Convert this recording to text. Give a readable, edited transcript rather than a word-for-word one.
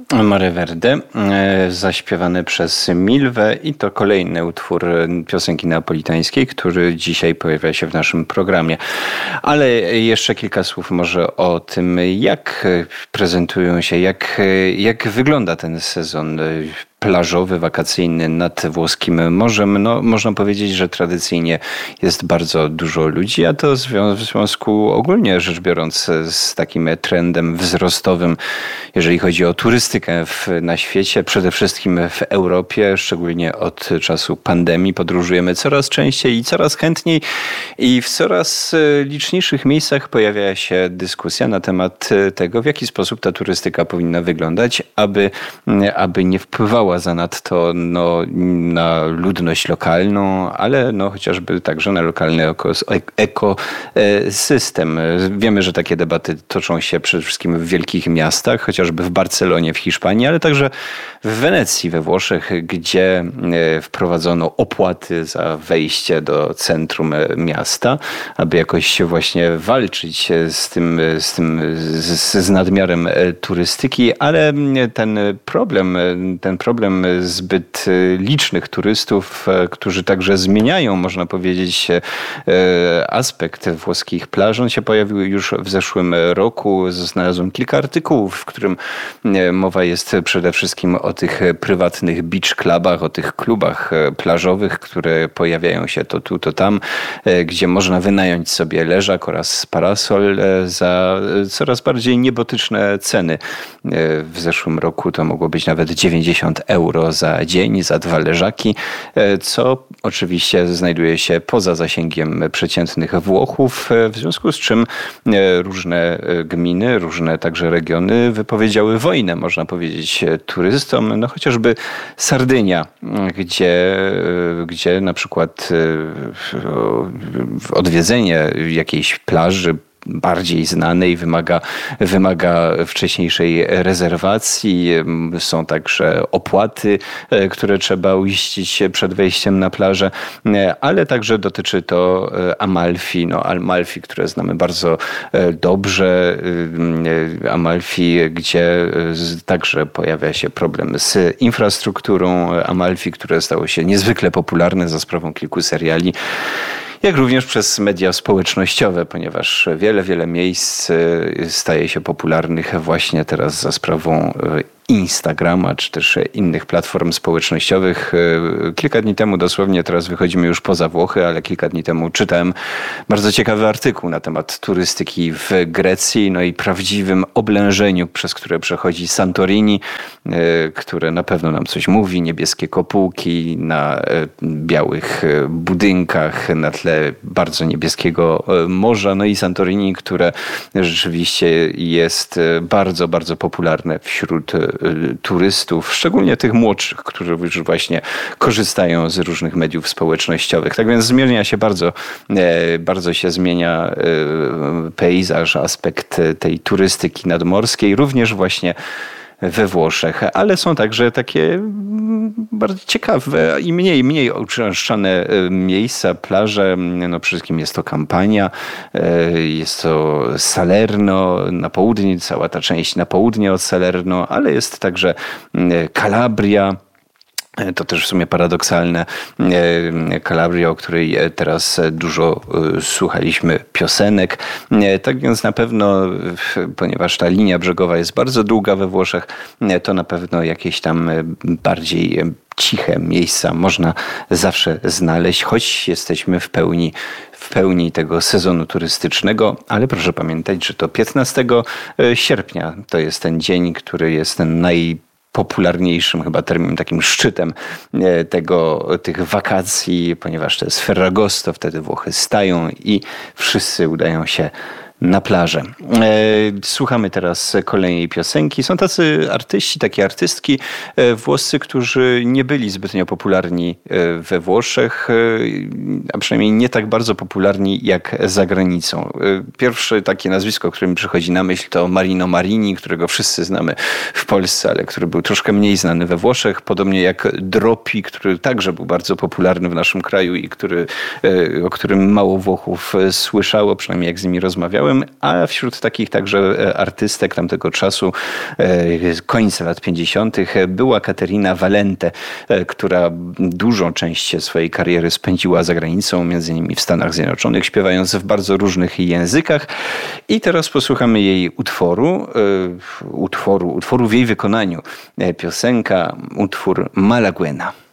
Mare Verde, zaśpiewany przez Milwę i to kolejny utwór piosenki neapolitańskiej, który dzisiaj pojawia się w naszym programie. Ale jeszcze kilka słów może o tym, jak prezentują się, jak wygląda ten sezon plażowy, wakacyjny nad włoskim morzem. No, można powiedzieć, że tradycyjnie jest bardzo dużo ludzi, a to w związku ogólnie rzecz biorąc z takim trendem wzrostowym, jeżeli chodzi o turystykę na świecie, przede wszystkim w Europie, szczególnie od czasu pandemii podróżujemy coraz częściej i coraz chętniej i w coraz liczniejszych miejscach pojawia się dyskusja na temat tego, w jaki sposób ta turystyka powinna wyglądać, aby nie wpływała zanadto na ludność lokalną, ale chociażby także na lokalny ekosystem. Wiemy, że takie debaty toczą się przede wszystkim w wielkich miastach, chociażby w Barcelonie w Hiszpanii, ale także w Wenecji we Włoszech, gdzie wprowadzono opłaty za wejście do centrum miasta, aby jakoś właśnie walczyć z nadmiarem turystyki, ale ten problem zbyt licznych turystów, którzy także zmieniają, można powiedzieć, aspekt włoskich plaż. On się pojawił już w zeszłym roku. Znalazłem kilka artykułów, w którym mowa jest przede wszystkim o tych prywatnych beach clubach, o tych klubach plażowych, które pojawiają się to tu, to tam, gdzie można wynająć sobie leżak oraz parasol za coraz bardziej niebotyczne ceny. W zeszłym roku to mogło być nawet 90 euro za dzień, za 2 leżaki, co oczywiście znajduje się poza zasięgiem przeciętnych Włochów, w związku z czym różne gminy, różne także regiony wypowiedziały wojnę, można powiedzieć, turystom. Chociażby Sardynia, gdzie na przykład odwiedzenie jakiejś plaży bardziej znanej wymaga wcześniejszej rezerwacji. Są także opłaty, które trzeba uiścić przed wejściem na plażę, ale także dotyczy to Amalfi. Amalfi, które znamy bardzo dobrze. Amalfi, gdzie także pojawia się problem z infrastrukturą. Amalfi, które stało się niezwykle popularne za sprawą kilku seriali, jak również przez media społecznościowe, ponieważ wiele miejsc staje się popularnych właśnie teraz za sprawą Instagrama, czy też innych platform społecznościowych. Kilka dni temu, dosłownie teraz wychodzimy już poza Włochy, ale kilka dni temu czytałem bardzo ciekawy artykuł na temat turystyki w Grecji, i prawdziwym oblężeniu, przez które przechodzi Santorini, które na pewno nam coś mówi. Niebieskie kopułki na białych budynkach, na tle bardzo niebieskiego morza. I Santorini, które rzeczywiście jest bardzo, bardzo popularne wśród turystów, szczególnie tych młodszych, którzy już właśnie korzystają z różnych mediów społecznościowych. Tak więc zmienia się bardzo się zmienia pejzaż, aspekt tej turystyki nadmorskiej, również właśnie we Włoszech, ale są także takie bardzo ciekawe i mniej uczęszczane miejsca, plaże. Przede wszystkim jest to Campania, jest to Salerno na południe, cała ta część na południe od Salerno, ale jest także Calabria. To też w sumie paradoksalne. Calabria, o której teraz dużo słuchaliśmy piosenek. Tak więc na pewno, ponieważ ta linia brzegowa jest bardzo długa we Włoszech, to na pewno jakieś tam bardziej ciche miejsca można zawsze znaleźć, choć jesteśmy w pełni tego sezonu turystycznego, ale proszę pamiętać, że to 15 sierpnia to jest ten dzień, który jest ten najpopularniejszym chyba terminem, takim szczytem tych wakacji, ponieważ to jest Ferragosto, wtedy Włochy stają i wszyscy udają się na plażę. Słuchamy teraz kolejnej piosenki. Są tacy artyści, takie artystki włoscy, którzy nie byli zbytnio popularni we Włoszech, a przynajmniej nie tak bardzo popularni jak za granicą. Pierwsze takie nazwisko, które mi przychodzi na myśl, to Marino Marini, którego wszyscy znamy w Polsce, ale który był troszkę mniej znany we Włoszech. Podobnie jak Dropi, który także był bardzo popularny w naszym kraju i o którym mało Włochów słyszało, przynajmniej jak z nimi rozmawiałem. udziałem, a wśród takich także artystek tamtego czasu, końca lat 50. była Caterina Valente, która dużą część swojej kariery spędziła za granicą, między innymi w Stanach Zjednoczonych, śpiewając w bardzo różnych językach. I teraz posłuchamy jej utworu w jej wykonaniu. Piosenka, utwór Malaguena.